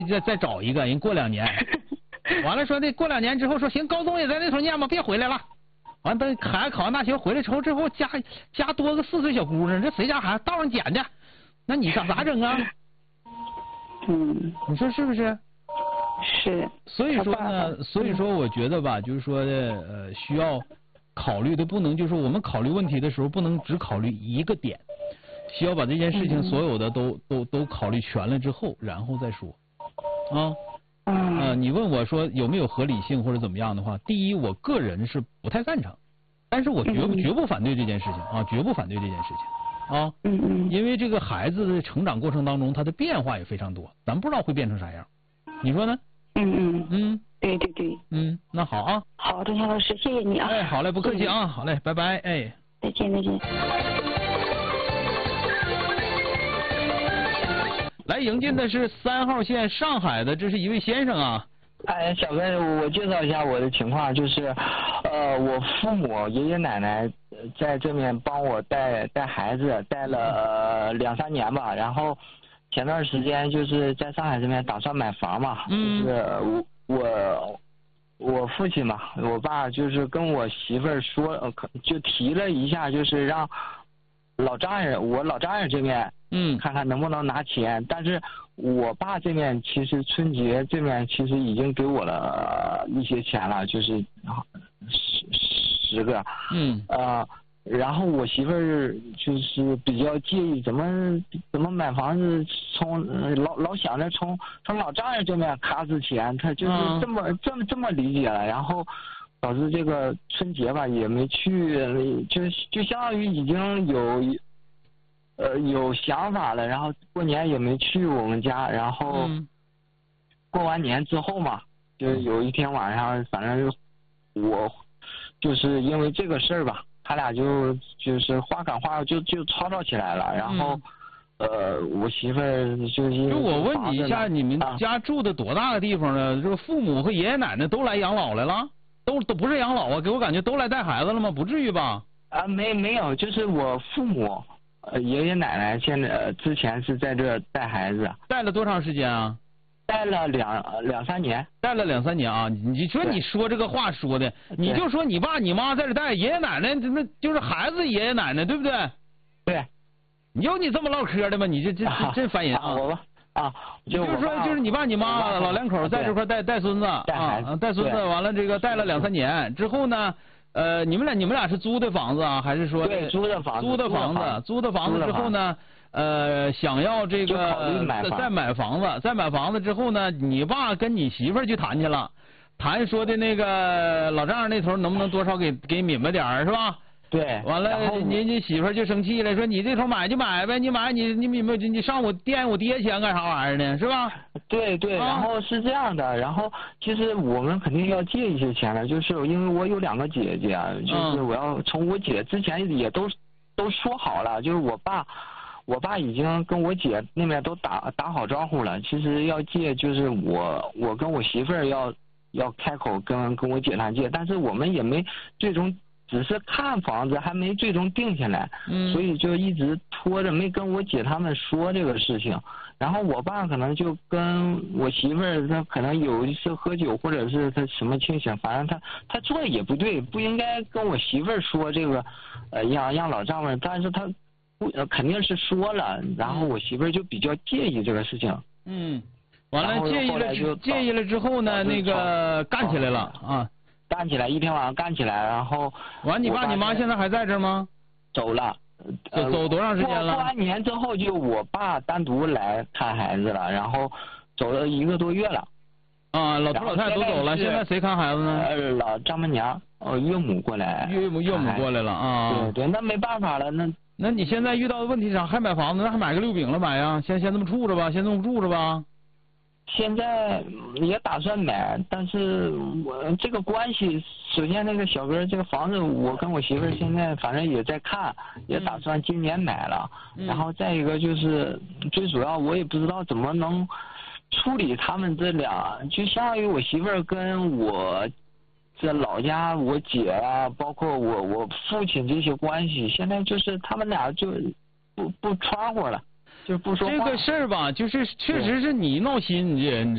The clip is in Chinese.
再找一个人过2年，完了说的过2年之后说行，高中也在那头念吧，别回来了。完等孩子考上大学回来之后家多个4岁小姑娘，这谁家孩子道上捡去？那你咋整啊？你说是不是？ 是。 所以说我觉得吧，就是说的需要考虑的不能就是我们考虑问题的时候不能只考虑一个点，需要把这件事情所有的都考虑全了之后，然后再说你问我说有没有合理性或者怎么样的话，第一我个人是不太赞成，但是我绝不反对这件事情啊，绝不反对这件事情啊。因为这个孩子的成长过程当中他的变化也非常多，咱不知道会变成啥样，你说呢？ 对。 那好啊。 好，郑强老师，谢谢你啊。 哎，好嘞，不客气啊，好嘞，拜拜，哎。 再见。 来迎进的是3号线上海的，这是一位先生啊。 哎，小哥，我介绍一下我的情况，就是我父母爷爷奶奶在这面帮我带孩子，带了2、3年吧，然后前段时间就是在上海这边打算买房嘛，就是我父亲嘛，我爸就是跟我媳妇儿说，就提了一下，就是让我老丈人这边看看能不能拿钱，但是我爸这边其实春节这边其实已经给我了一些钱了，就是10个，然后我媳妇儿就是比较介意怎么买房子，老想着从老丈人这边卡子钱，他就是这么理解了，然后导致这个春节吧也没去，就相当于已经有想法了，然后过年也没去我们家，然后过完年之后嘛，就是有一天晚上，反正我就是因为这个事儿吧，他俩就是话赶话就吵起来了，然后我媳妇儿就我问你一下，你们家住的多大的地方呢？这个父母和爷爷奶奶都来养老来了？都不是养老啊，给我感觉都来带孩子了吗？不至于吧？ 没有，就是我父母爷爷奶奶现在之前是在这带孩子。 带了多长时间啊？ 带了两三年。带了 2、3年啊！你说这个话说的，你就说你爸你妈在这带，爷爷奶奶那就是孩子爷爷奶奶，对不对？ 对。 有你这么唠嗑的吗？你这烦人啊！就是说就是你爸你妈老两口在这块带孙子啊，带孙子完了这个带了2、3年之后呢，你们俩是租的房子啊，还是说对租的房子？ 租的房子之后呢，想要这个再买房子之后呢，你爸跟你媳妇儿去谈去了，谈说的那个老丈人那头能不能多少给抿巴点儿是吧？ 对。 完了，你媳妇儿就生气了，说你这头买就买呗，你买你你上我垫我爹钱干啥玩意儿呢？是吧？ 对。然后是这样的，然后其实我们肯定要借一些钱的，就是因为我有2个姐姐啊，就是我要从我姐之前也都说好了，就是我爸已经跟我姐那边都打好招呼了，其实要借就是我跟我媳妇儿要开口跟我姐她借，但是我们也没最终。只是看房子还没最终定下来，所以就一直拖着没跟我姐他们说这个事情。然后我爸可能就跟我媳妇儿，他可能有一次喝酒，或者是他什么清醒，反正他做的也不对，不应该跟我媳妇儿说这个，让老丈人，但是他肯定是说了，然后我媳妇儿就比较介意这个事情。 完了介意了之后呢，那个干起来了啊。 干起来，一天晚上干起来，然后完，你爸你妈现在还在这吗？ 走了。 走多长时间了？ 过完年之后，就我爸单独来看孩子了，然后走了1个多月了。 老头老太太都走了，现在谁看孩子呢？ 老丈母娘，岳母过来。 岳母过来了啊。 对，那没办法了， 那你现在遇到的问题啥？还买房子？那还买个6饼了买呀？先这么处着吧，先这么住着吧。 现在也打算买，但是我这个关系，首先那个小哥这个房子，我跟我媳妇儿现在反正也在看，也打算今年买了。然后再一个就是最主要，我也不知道怎么能处理他们这俩，就相当于我媳妇儿跟我这老家我姐啊，包括我父亲这些关系，现在就是他们俩就不穿和了。就不说话。 这个事儿吧，就是确实是你闹心，你这人。